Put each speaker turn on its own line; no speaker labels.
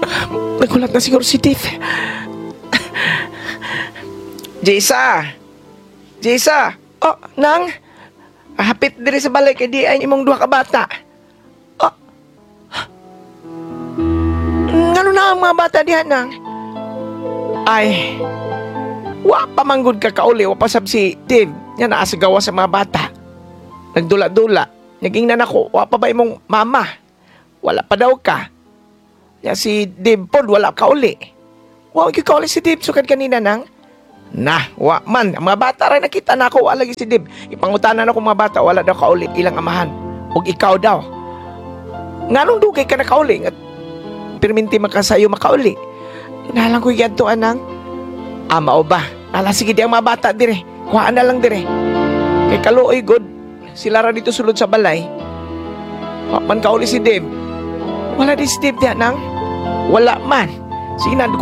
Nagulat na siguro si Dave. Jaysa! Jaysa! Oh, nang! Hapit diri sa balay kay di ay imong duha ka bata. Oh. Ngano na ang mga bata diha, nang? Ay, wa pa manggod ka kauli, wa pa sab si Dave. Yan naasagawa sa mga bata. Nagdula-dula. Naging nanako, wa pa ba imong mama? Wala pa daw ka. Ya si Dave pod, wala ka uli. Wa ka uli si Dave, sukad kanina, nang? Nah, wa man. Ang mga bata rin nakita na ako, wala si Dave. Ipangutanan ako mga bata, wala daw ka uli. Ilang amahan. Huwag ikaw daw. Nga nung dugay ka na kauli, at perminti makasayo makauli. Inahalang ko yan to, anang. Mao ba? Ala, sige di ang mga bata dire. Kuhaan na lang dire. Kay kaluoy, good. Sila ra dito sulod sa balay. Man kauli si Dave. Wala di si Dave diyan, nang. Wala man. Sige na,